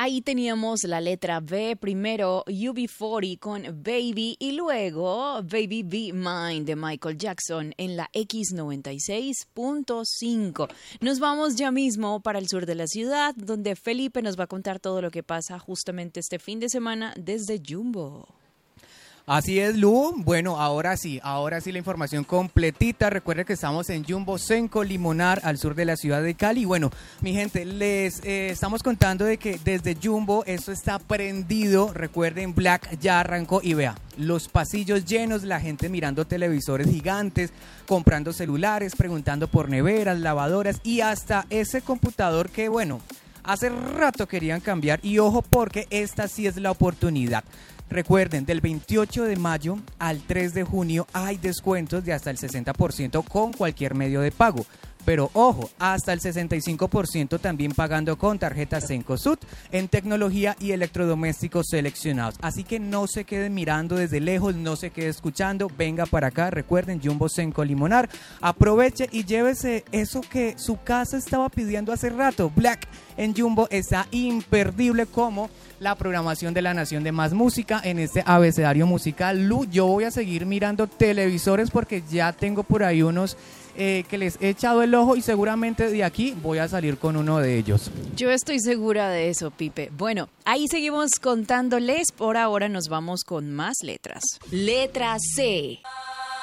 Ahí teníamos la letra B, primero UB40 con Baby y luego Baby Be Mine de Michael Jackson en la X96.5. Nos vamos ya mismo para el sur de la ciudad, donde Felipe nos va a contar todo lo que pasa justamente este fin de semana desde Jumbo. Así es, Lu. Bueno, ahora sí la información completita. Recuerden que estamos en Jumbo Senco Limonar, al sur de la ciudad de Cali. Bueno, mi gente, les estamos contando de que desde Jumbo esto está prendido. Recuerden, Black ya arrancó y vea, los pasillos llenos, la gente mirando televisores gigantes, comprando celulares, preguntando por neveras, lavadoras y hasta ese computador que, bueno, hace rato querían cambiar. Y ojo, porque esta sí es la oportunidad. Recuerden, del 28 de mayo al 3 de junio hay descuentos de hasta el 60% con cualquier medio de pago. Pero ojo, hasta el 65% también pagando con tarjeta Cencosud en tecnología y electrodomésticos seleccionados. Así que no se queden mirando desde lejos, no se quede escuchando, venga para acá. Recuerden, Jumbo Senco Limonar, aproveche y llévese eso que su casa estaba pidiendo hace rato. Black en Jumbo está imperdible como la programación de la Nación de Más Música en este abecedario musical. Lu, yo voy a seguir mirando televisores porque ya tengo por ahí unos que les he echado el ojo y seguramente de aquí voy a salir con uno de ellos. Yo estoy segura de eso, Pipe. Bueno, ahí seguimos contándoles. Por ahora nos vamos con más letras. Letra C.